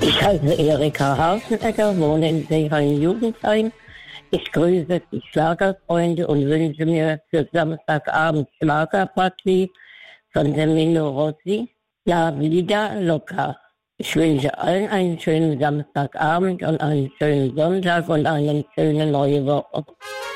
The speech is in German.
Ich heiße Erika Hausenecker, wohne in Seeheim-Jugendheim. Ich grüße die Schlagerfreunde und wünsche mir für Samstagabend Schlagerpartie von Semino Rossi, La Vida Loca. Ich wünsche allen einen schönen Samstagabend und einen schönen Sonntag und eine schöne neue Woche.